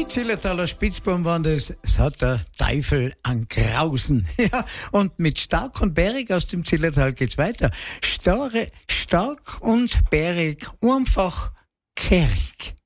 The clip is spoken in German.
Die Zillertaler Spitzbuben waren das, es hat der Teufel an Grausen. Ja, und mit Stark und Bärig aus dem Zillertal geht's weiter. Stark und Bärig, einfach kehrig.